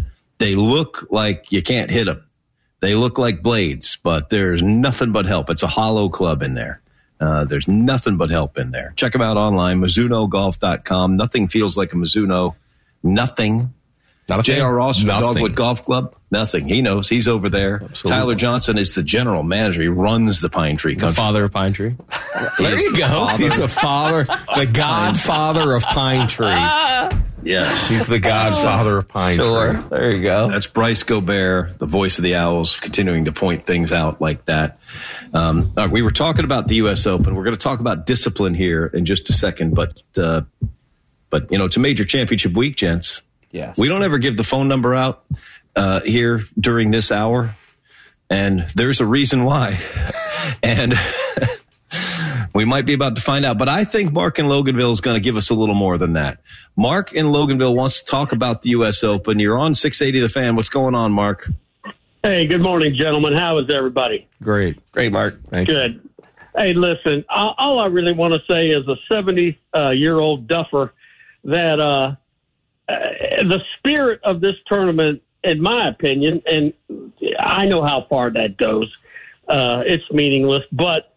S16: They look like you can't hit them. They look like blades, but there's nothing but help. It's a hollow club in there. There's nothing but help in there. Check them out online, MizunoGolf.com. Nothing feels like a Mizuno. Nothing. J.R. Ross from Dogwood Golf Club. Nothing. He knows. He's over there. Absolutely. Tyler Johnson is the general manager. He runs the Pine Tree Country.
S19: The father of Pine Tree.
S17: There you go. He's the father, the godfather of Pine Tree.
S16: Yes.
S17: He's the godfather of Pine Tree.
S18: There you go.
S16: That's Bryce Gobert, the voice of the Owls, continuing to point things out like that. We were talking about the U.S. Open. We're going to talk about discipline here in just a second. But it's a major championship week, gents.
S18: Yes.
S16: We don't ever give the phone number out here during this hour, and there's a reason why. And we might be about to find out. But I think Mark in Loganville is going to give us a little more than that. Mark in Loganville wants to talk about the U.S. Open. You're on 680 The Fan. What's going on, Mark?
S5: Hey, good morning, gentlemen. How is everybody?
S17: Great,
S16: Mark.
S17: Thank you.
S5: Good. Hey, listen, all I really want to say is a 70-year-old duffer that the spirit of this tournament, in my opinion, and I know how far that goes, it's meaningless, but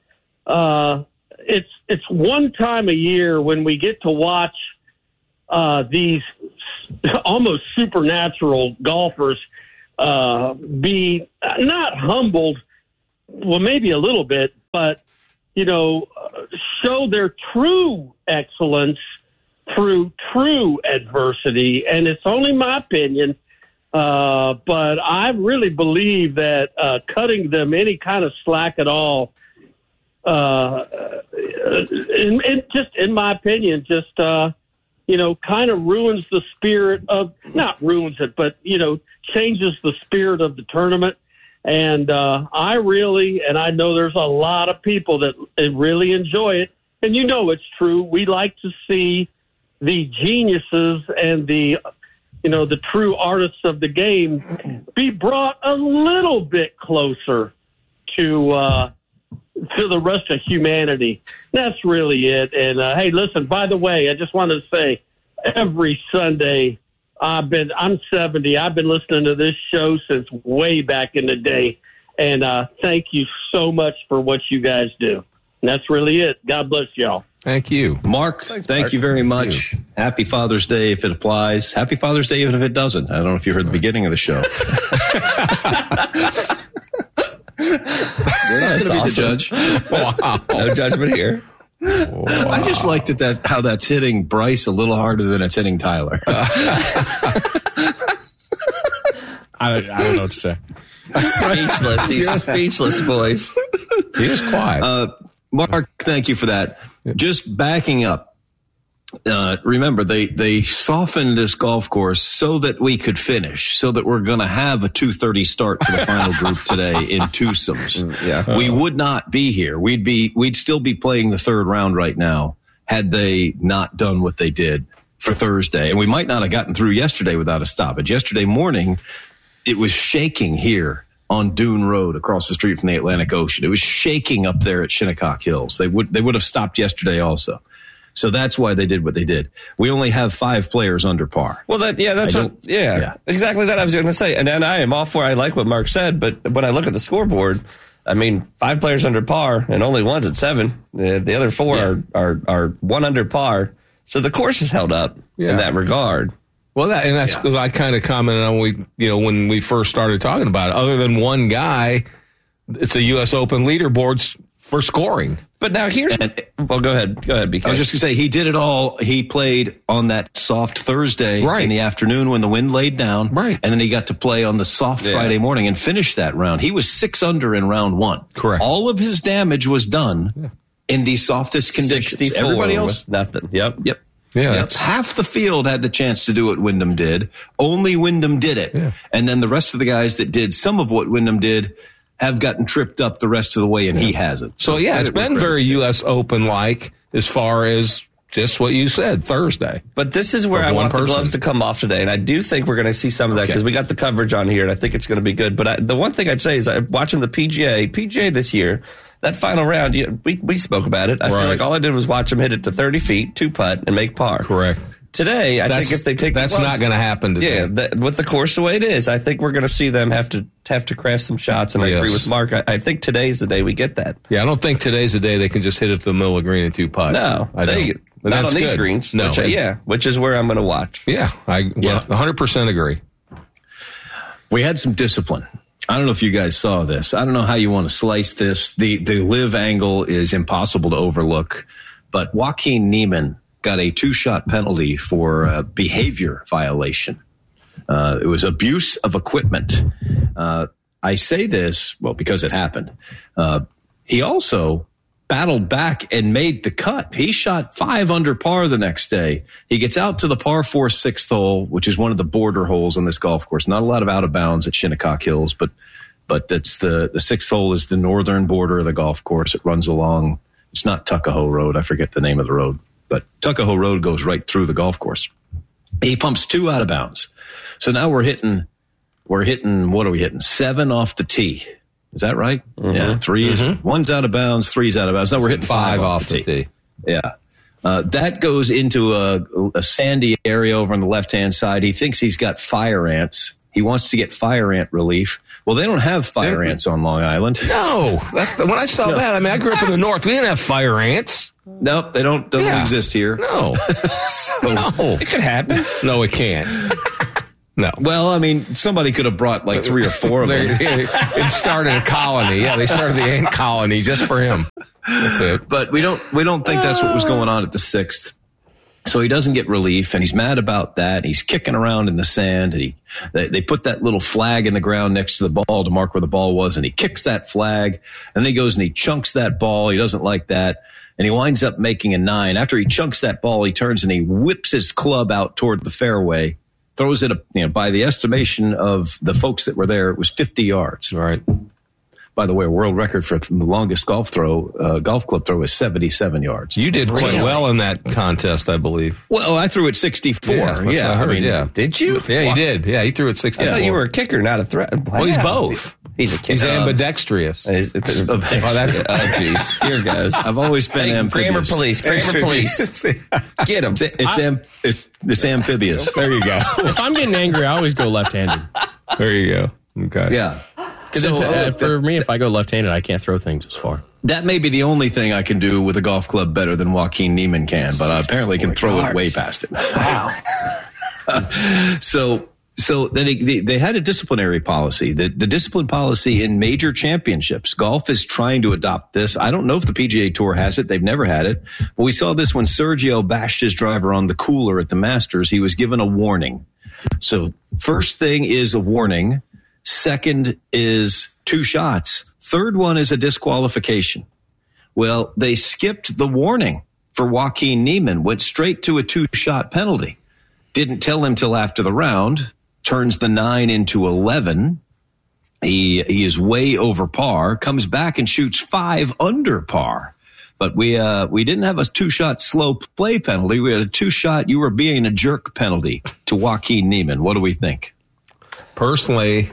S5: it's one time a year when we get to watch these almost supernatural golfers be not humbled, well, maybe a little bit, but, show their true excellence through true adversity. And it's only my opinion, but I really believe that cutting them any kind of slack at all, in my opinion, just kind of ruins the spirit of, not ruins it, but, changes the spirit of the tournament. And I know there's a lot of people that really enjoy it. And it's true. We like to see the geniuses and the true artists of the game be brought a little bit closer to the rest of humanity. That's really it. And hey, listen, by the way, I just wanted to say every Sunday I'm 70. I've been listening to this show since way back in the day. And thank you so much for what you guys do. And that's really it. God bless y'all.
S17: Thank you.
S16: Mark, thank you very much. Happy Father's Day if it applies. Happy Father's Day even if it doesn't. I don't know if you heard the beginning of the show. We're not going to be the judge.
S18: Wow. No judgment here.
S16: Wow. I just liked it how that's hitting Bryce a little harder than it's hitting Tyler.
S19: I don't know what to say.
S18: Speechless. He's speechless, boys.
S17: He is quiet.
S16: Mark, thank you for that. Just backing up. Remember, they softened this golf course so that we could finish, so that we're going to have a 2:30 start for the final group today in twosomes.
S18: Yeah.
S16: We would not be here. We'd still be playing the third round right now had they not done what they did for Thursday. And we might not have gotten through yesterday without a stoppage. Yesterday morning, it was shaking here on Dune Road across the street from the Atlantic Ocean. It was shaking up there at Shinnecock Hills. They would have stopped yesterday also. So that's why they did what they did. We only have 5 players under par.
S18: Well, exactly that I was going to say. And I am all for, I like what Mark said, but when I look at the scoreboard, 5 players under par and only one's at 7. The other 4 are 1 under par. So the course is held up in that regard.
S17: Well, that's what I kind of commented on when we first started talking about it. Other than one guy, it's a U.S. Open leaderboards for scoring.
S18: But now go ahead, BK.
S16: I was just going to say, he did it all. He played on that soft Thursday in the afternoon when the wind laid down.
S17: Right.
S16: And then he got to play on the soft Friday morning and finish that round. He was 6 under in round 1.
S17: Correct.
S16: All of his damage was done in the softest conditions. Everybody else,
S18: nothing. Yep.
S17: Yeah, that's
S16: half the field had the chance to do what Wyndham did. Only Wyndham did it. Yeah. And then the rest of the guys that did some of what Wyndham did have gotten tripped up the rest of the way, and he hasn't.
S17: So it's been very U.S. Open-like as far as just what you said, Thursday.
S18: But this is where I want the gloves to come off today, and I do think we're going to see some of that because we got the coverage on here, and I think it's going to be good. But the one thing I'd say is watching the PGA this year, that final round, we spoke about it. I feel like all I did was watch him hit it to 30 feet, 2-putt, and make par.
S17: Correct.
S18: today, I think if they take
S17: that's not going to happen today.
S18: Yeah, with the course the way it is, I think we're going to see them have to craft some shots. And I agree with Mark. I think today's the day we get that.
S17: Yeah, I don't think today's the day they can just hit it to the middle of the green and 2 putts.
S18: No,
S17: I don't. But
S18: not
S17: that's
S18: on these
S17: good.
S18: greens.
S17: No,
S18: which is where I'm going to watch.
S17: Yeah, I 100% agree.
S16: We had some discipline. I don't know if you guys saw this. I don't know how you want to slice this. The live angle is impossible to overlook, but Joaquin Niemann got a 2-shot penalty for behavior violation. It was abuse of equipment. I say this, because it happened. He also battled back and made the cut. He shot 5 under par the next day. He gets out to the par 4 6th hole, which is one of the border holes on this golf course. Not a lot of out of bounds at Shinnecock Hills, but it's the 6th hole is the northern border of the golf course. It runs along. It's not Tuckahoe Road. I forget the name of the road, but Tuckahoe Road goes right through the golf course. He pumps 2 out of bounds. So now we're hitting, what are we hitting? 7 off the tee. Is that right? Mm-hmm. Yeah, 3 is, 1's out of bounds, 3's out of bounds. Now we're hitting 5 off the tee. Yeah. That goes into a sandy area over on the left-hand side. He thinks he's got fire ants. He wants to get fire ant relief. Well, they don't have fire ants on Long Island.
S17: No. When I saw that, I grew up in the north. We didn't have fire ants.
S16: Nope, they don't exist here.
S17: No. No.
S18: It could happen.
S17: No, it can't. No.
S16: Well, somebody could have brought 3 or 4 of them.
S17: It started a colony. Yeah, they started the ant colony just for him. That's it.
S16: But we don't think that's what was going on at the 6th. So he doesn't get relief, and he's mad about that. He's kicking around in the sand. And they put that little flag in the ground next to the ball to mark where the ball was, and he kicks that flag, and then he goes and he chunks that ball. He doesn't like that, and he winds up making a 9. After he chunks that ball, he turns and he whips his club out toward the fairway, throws it, by the estimation of the folks that were there, it was 50 yards.
S17: Right.
S16: By the way, a world record for the longest golf club throw is 77 yards.
S17: You did quite well in that contest, I believe.
S16: Well, I threw it 64.
S17: Yeah.
S18: Did you?
S17: Yeah, he did. Yeah, he threw it 64.
S18: I thought you were a kicker, not a threat. Wow.
S17: Well, he's both.
S18: He's a kicker.
S17: He's ambidextrous.
S18: Geez. Here goes.
S16: I've always been amphibious.
S18: Grammar police. Get him.
S16: It's amphibious.
S17: There you go.
S19: If I'm getting angry, I always go left-handed.
S17: There you go. Okay.
S16: Yeah.
S19: Because for me, if I go left-handed, I can't throw things as far.
S16: That may be the only thing I can do with a golf club better than Joaquin Niemann can, but I apparently can throw it way past it.
S18: Wow.
S16: So then they had a disciplinary policy. The discipline policy in major championships. Golf is trying to adopt this. I don't know if the PGA Tour has it. They've never had it. But we saw this when Sergio bashed his driver on the cooler at the Masters. He was given a warning. So first thing is a warning. Second is 2 shots. Third one is a disqualification. Well, they skipped the warning for Joaquin Niemann, went straight to a 2-shot penalty. Didn't tell him till after the round, turns the 9 into 11. He is way over par, comes back and shoots 5 under par. But we didn't have a 2-shot slow play penalty. We had a 2-shot you were being a jerk penalty to Joaquin Niemann. What do we think?
S17: Personally,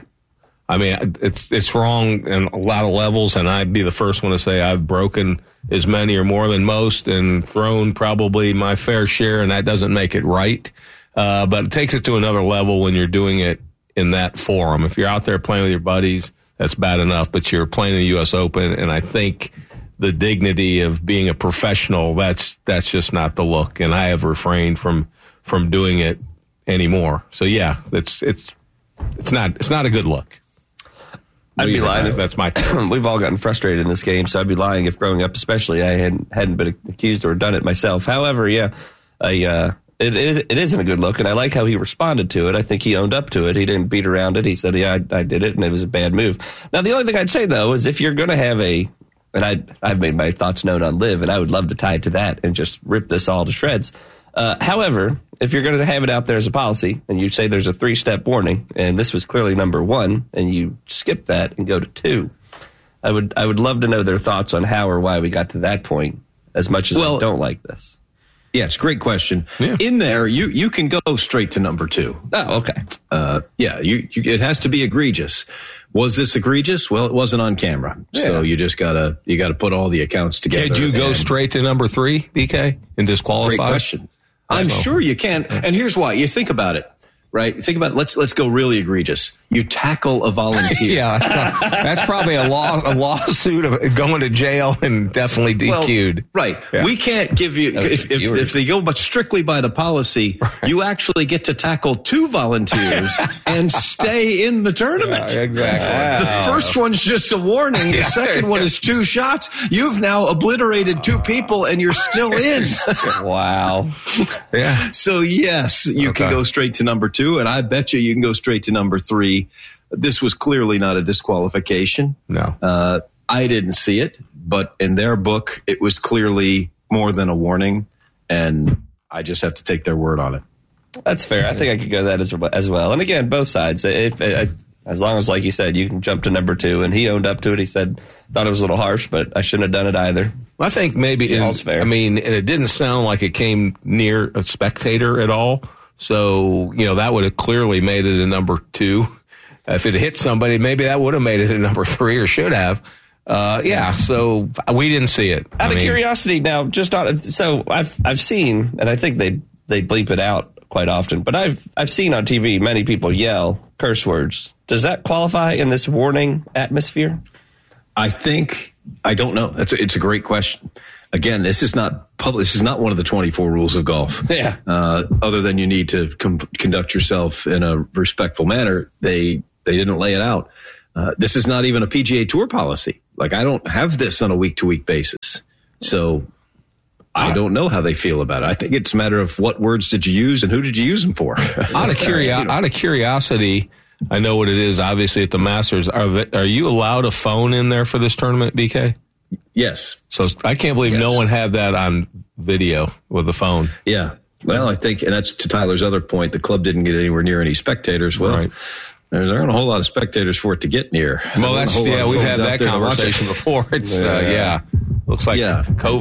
S17: it's wrong in a lot of levels, and I'd be the first one to say I've broken as many or more than most and thrown probably my fair share, and that doesn't make it right. But it takes it to another level when you're doing it in that forum. If you're out there playing with your buddies, that's bad enough, but you're playing in the U.S. Open, and I think the dignity of being a professional, that's just not the look, and I have refrained from doing it anymore. So yeah, it's not a good look.
S18: I'd be lying if
S17: that's my thing.
S18: We've all gotten frustrated in this game, so I'd be lying if growing up especially I hadn't been accused or done it myself. However, it isn't a good look, and I like how he responded to it. I think he owned up to it. He didn't beat around it. He said, yeah, I did it, and it was a bad move. Now, the only thing I'd say, though, is if you're going to have and I've made my thoughts known on Live, and I would love to tie it to that and just rip this all to shreds. However, if you're going to have it out there as a policy and you say there's a 3-step warning, and this was clearly number 1, and you skip that and go to 2, I would love to know their thoughts on how or why we got to that point, as much as I don't like this.
S16: Yeah, it's a great question. Yeah. In there, you can go straight to number 2.
S18: Oh, okay.
S16: It has to be egregious. Was this egregious? Well, it wasn't on camera, so you just gotta put all the accounts together.
S17: Could you go straight to number 3, BK, and disqualify?
S16: Great question. I'm sure you can. And here's why. You think about it, right? Think about it. Let's go really egregious. You tackle a volunteer.
S17: Yeah, that's probably a lawsuit of going to jail and definitely DQ'd.
S16: Well, right.
S17: Yeah.
S16: We can't give you, if they go but strictly by the policy, you actually get to tackle 2 volunteers and stay in the tournament.
S17: Yeah, exactly.
S16: The first one's just a warning. The second one is 2 shots. You've now obliterated 2 people and you're still in.
S18: Wow.
S17: Yeah.
S16: So yes, you can go straight to number 2, and I bet you can go straight to number 3. This was clearly not a disqualification.
S17: No.
S16: I didn't see it, but in their book, it was clearly more than a warning, and I just have to take their word on it.
S18: That's fair. I think I could go that as well. And again, both sides. As long as, like you said, you can jump to number 2, and he owned up to it. He said, thought it was a little harsh, but I shouldn't have done it either.
S17: I think maybe
S18: all's fair.
S17: I mean, and it didn't sound like it came near a spectator at all. So, that would have clearly made it a number 2. If it hit somebody, maybe that would have made it a number 3 or should have. So we didn't see it.
S18: Out of curiosity now, so I've seen, and I think they bleep it out quite often, but I've seen on TV many people yell curse words. Does that qualify in this warning atmosphere?
S16: I don't know. It's a great question. Again, this is not public. This is not one of the 24 rules of golf.
S18: Yeah.
S16: Other than you need to conduct yourself in a respectful manner, they didn't lay it out. This is not even a PGA Tour policy. Like, I don't have this on a week-to-week basis. So I don't know how they feel about it. I think it's a matter of what words did you use and who did you use them for.
S17: Out of curiosity, I know what it is, obviously, at the Masters. Are you allowed a phone in there for this tournament, BK?
S16: Yes.
S17: So I can't believe no one had that on video with the phone.
S16: Yeah. Well, I think, and that's to Tyler's other point, the club didn't get anywhere near any spectators. Well,
S17: right.
S16: There aren't a whole lot of spectators for it to get near.
S17: Well, we've had that conversation before. It's, looks like COVID